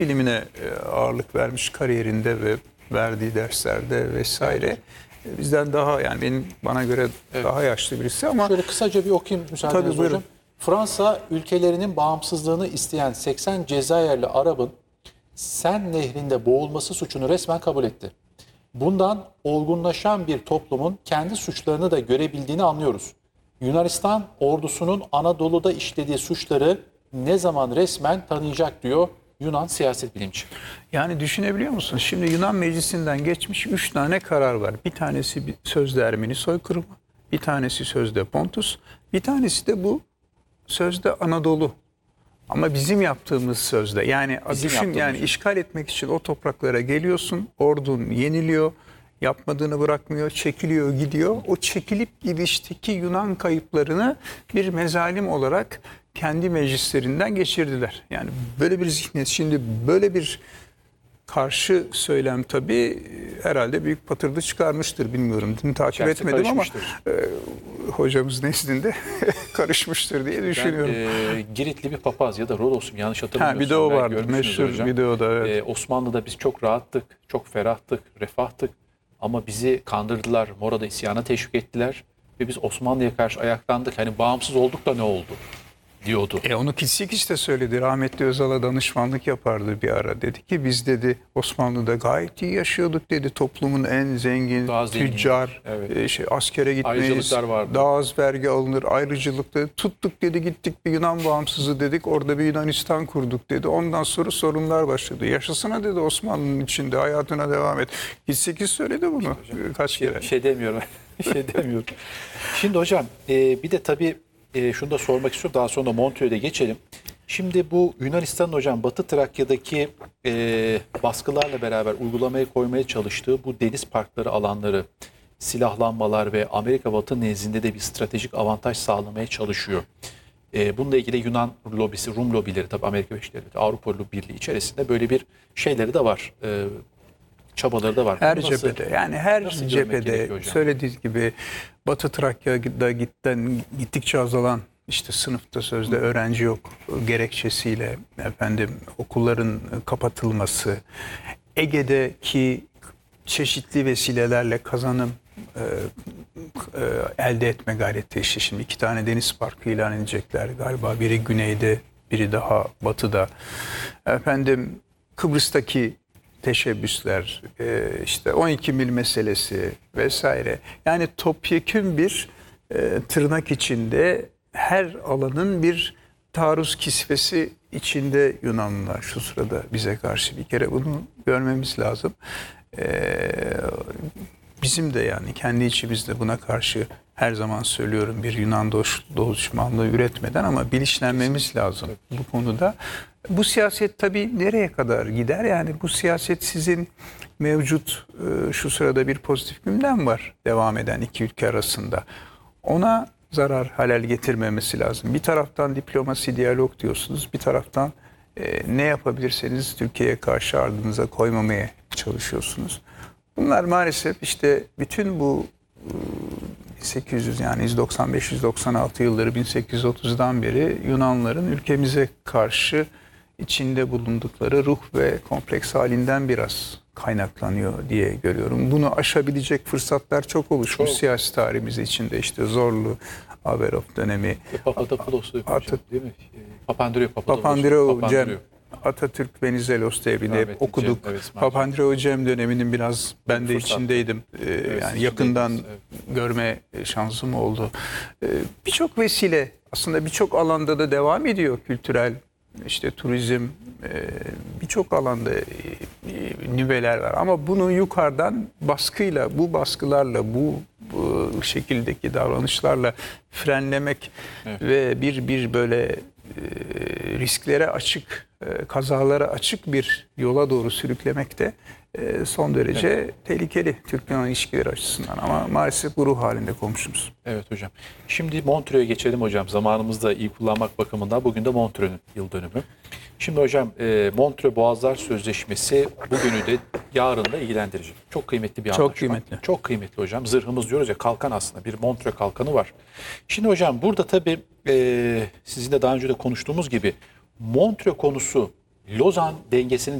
bilimine ağırlık vermiş kariyerinde ve verdiği derslerde vesaire. Bizden daha, yani bana göre daha yaşlı birisi ama... Şöyle kısaca bir okuyayım müsaadenizle hocam. Buyurun. Fransa ülkelerinin bağımsızlığını isteyen 80 Cezayirli Arap'ın Sen Nehri'nde boğulması suçunu resmen kabul etti. Bundan olgunlaşan bir toplumun kendi suçlarını da görebildiğini anlıyoruz. Yunanistan ordusunun Anadolu'da işlediği suçları ne zaman resmen tanıyacak diyor Yunan siyaset bilimci. Yani düşünebiliyor musun? Şimdi Yunan Meclisi'nden geçmiş 3 tane karar var. Bir tanesi sözde Ermeni soykırımı, bir tanesi sözde Pontus, bir tanesi de bu sözde Anadolu. Ama bizim yaptığımız sözde, yani düşün, yani işgal etmek için o topraklara geliyorsun, ordun yeniliyor, yapmadığını bırakmıyor, çekiliyor, gidiyor. O çekilip gidişteki Yunan kayıplarını bir mezalim olarak kendi meclislerinden geçirdiler. Yani böyle bir zihniyet, şimdi böyle bir karşı söylem tabii herhalde büyük patırdı çıkarmıştır, bilmiyorum. Dün takip etmedim ama hocamız nezdinde karışmıştır diye düşünüyorum. Giritli bir papaz ya da Rodos, yanlış hatırlamıyorsam. Bir de o vardı, meşhur videoda. Evet. Osmanlı'da biz çok rahattık, çok ferahtık, refahtık ama bizi kandırdılar, Mora'da isyana teşvik ettiler ve biz Osmanlı'ya karşı ayaklandık. Hani bağımsız olduk da ne oldu diyordu. Onu Kitsikis de söyledi. Rahmetli Özal'a danışmanlık yapardı bir ara. Dedi ki biz dedi Osmanlı'da gayet iyi yaşıyorduk dedi. Toplumun en zengin, tüccar, askere gitmeyiz, daha az vergi alınır, ayrıcalıkta tuttuk dedi, gittik bir Yunan bağımsızı dedik. Orada bir Yunanistan kurduk dedi. Ondan sonra sorunlar başladı. Yaşasına dedi Osmanlı'nın içinde, hayatına devam et. Kitsikis söyledi bunu kaç kere. Bir şey demiyorum. Şimdi hocam bir de tabii şunu da sormak istiyorum. Daha sonra da Montreux'e geçelim. Şimdi bu Yunanistan'ın hocam Batı Trakya'daki baskılarla beraber uygulamaya koymaya çalıştığı bu deniz parkları alanları, silahlanmalar ve Amerika Batı nezdinde de bir stratejik avantaj sağlamaya çalışıyor. Bununla ilgili Yunan lobisi, Rum lobileri, tabii Amerika Birleşik Devletleri, Avrupa Birliği içerisinde böyle bir şeyleri de var. Çabaları da var. Her cephede, yani her cephede söylediğiniz gibi Batı Trakya'da gittikçe azalan, işte sınıfta sözde öğrenci yok gerekçesiyle okulların kapatılması, Ege'deki çeşitli vesilelerle kazanım elde etme gayreti, işte şimdi 2 tane deniz parkı ilan edecekler galiba, biri güneyde, biri daha batıda. Kıbrıs'taki teşebbüsler, işte 12 mil meselesi vesaire. Yani topyekün bir tırnak içinde her alanın bir taarruz kisvesi içinde Yunanlılar şu sırada bize karşı, bir kere bunu görmemiz lazım. Bizim de yani kendi içimizde buna karşı her zaman söylüyorum bir Yunan düşmanlığı üretmeden ama bilinçlenmemiz lazım bu konuda. Bu siyaset tabii nereye kadar gider? Yani bu siyaset sizin mevcut şu sırada bir pozitif gündem var devam eden iki ülke arasında. Ona zarar halel getirmemesi lazım. Bir taraftan diplomasi, diyalog diyorsunuz. Bir taraftan ne yapabilirseniz Türkiye'ye karşı ardınıza koymamaya çalışıyorsunuz. Bunlar maalesef işte bütün bu 1800 yani 195-196 yılları 1830'dan beri Yunanların ülkemize karşı içinde bulundukları ruh ve kompleks halinden biraz kaynaklanıyor diye görüyorum. Bunu aşabilecek fırsatlar çok oluşmuş siyasi tarihimiz içinde, işte Zorlu, Averov dönemi. Papadopoulos değil mi? Papandreou Cem, Atatürk Venizelos diye bir de okuduk. Evet, Papandreou Cem döneminin biraz ben de içindeydim. Yani yakından görme şansım oldu. Birçok vesile aslında birçok alanda da devam ediyor, kültürel, işte turizm, birçok alanda nüveler var. Ama bunu yukarıdan baskıyla, bu baskılarla, bu şekildeki davranışlarla frenlemek ve bir böyle risklere açık, kazalara açık bir yola doğru sürüklemek de son derece tehlikeli Türk-Yunan ilişkileri açısından, ama maalesef bu ruh halinde komşumuz. Evet hocam. Şimdi Montreux'e geçelim hocam. Zamanımızı da iyi kullanmak bakımından bugün de Montreux'ün yıl dönümü. Şimdi hocam Montreux Boğazlar Sözleşmesi bugünü de yarın da ilgilendirecek. Çok kıymetli bir anlaşma. Çok kıymetli. Çok kıymetli hocam. Zırhımız diyoruz ya, kalkan aslında. Bir Montreux kalkanı var. Şimdi hocam burada tabii sizin de daha önce de konuştuğumuz gibi Montreux konusu Lozan dengesinin